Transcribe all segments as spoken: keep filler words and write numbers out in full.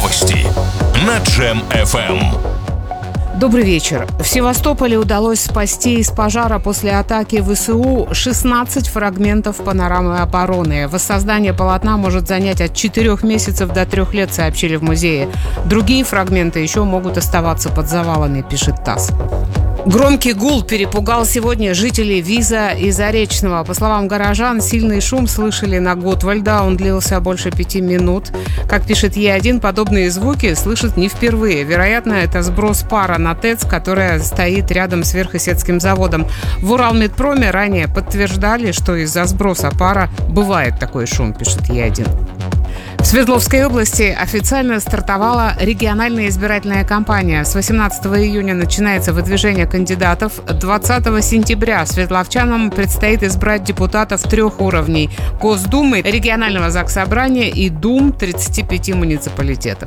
Новости на Джем эф эм. Добрый вечер. В Севастополе удалось спасти из пожара после атаки ВСУ шестнадцать фрагментов панорамы обороны. Воссоздание полотна может занять от четырех месяцев до трех лет, сообщили в музее. Другие фрагменты еще могут оставаться под завалами, пишет ТАСС. Громкий гул перепугал сегодня жителей Виза и Заречного. По словам горожан, сильный шум слышали на Готвальда. Он длился больше пяти минут. Как пишет Е один, подобные звуки слышат не впервые. Вероятно, это сброс пара на ТЭЦ, которая стоит рядом с Верхесецким заводом. В Уралмедпроме ранее подтверждали, что из-за сброса пара бывает такой шум, пишет Е один. В Свердловской области официально стартовала региональная избирательная кампания. С восемнадцатого июня начинается выдвижение кандидатов. двадцатого сентября свердловчанам предстоит избрать депутатов трех уровней – Госдумы, регионального заксобрания и дум тридцати пяти муниципалитетов.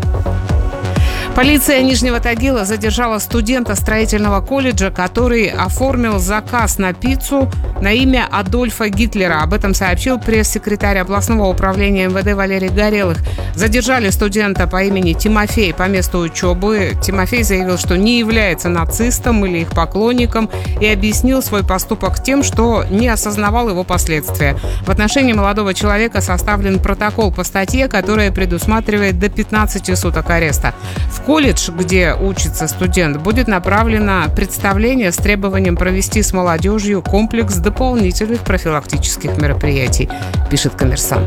Полиция Нижнего Тагила задержала студента строительного колледжа, который оформил заказ на пиццу на имя Адольфа Гитлера. Об этом сообщил пресс-секретарь областного управления эм вэ дэ Валерий Горелых. Задержали студента по имени Тимофей по месту учебы. Тимофей заявил, что не является нацистом или их поклонником, и объяснил свой поступок тем, что не осознавал его последствия. В отношении молодого человека составлен протокол по статье, которая предусматривает до пятнадцати суток ареста. В колледж, где учится студент, будет направлено представление с требованием провести с молодежью комплекс дополнительных профилактических мероприятий, пишет «Коммерсант».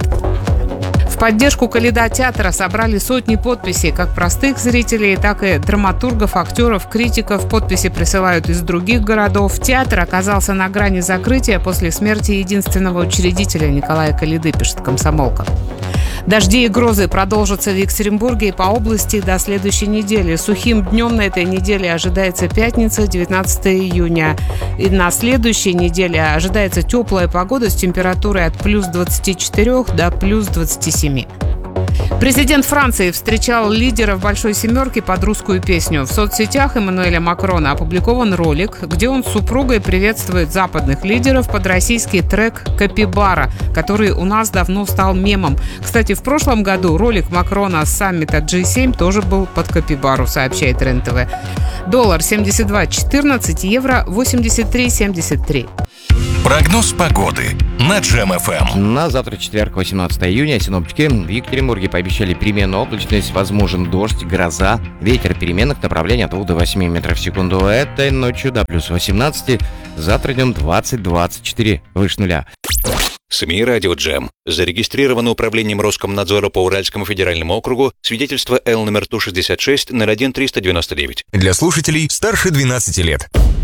В поддержку Коляда театра собрали сотни подписей как простых зрителей, так и драматургов, актеров, критиков. Подписи присылают из других городов. Театр оказался на грани закрытия после смерти единственного учредителя Николая Коляды, пишет «Комсомолка». Дожди и грозы продолжатся в Екатеринбурге и по области до следующей недели. Сухим днем на этой неделе ожидается пятница, девятнадцатого июня. И на следующей неделе ожидается теплая погода с температурой от плюс двадцати четырёх до плюс двадцати семи. Президент Франции встречал лидеров «Большой семерки» под русскую песню. В соцсетях Эммануэля Макрона опубликован ролик, где он с супругой приветствует западных лидеров под российский трек «Капибара», который у нас давно стал мемом. Кстати, в прошлом году ролик Макрона с саммита джи семь тоже был под «Капибару», сообщает эр эн тэ вэ. Доллар семьдесят два четырнадцать, евро восемьдесят три семьдесят три. Прогноз погоды на Джем эф эм. На завтра, четверг, восемнадцатого июня, синоптики в Екатеринбурге пообещали переменную облачность, возможен дождь, гроза, ветер переменных направлений от двух до восьми метров в секунду. Этой ночью до плюс восемнадцати, завтра днем двадцать двадцать четыре, выше нуля. СМИ «Радио Джем». Зарегистрировано управлением Роскомнадзора по Уральскому федеральному округу. Свидетельство Л номер Ту шестьдесят шесть ноль один триста девяносто девять. Для слушателей старше двенадцати лет.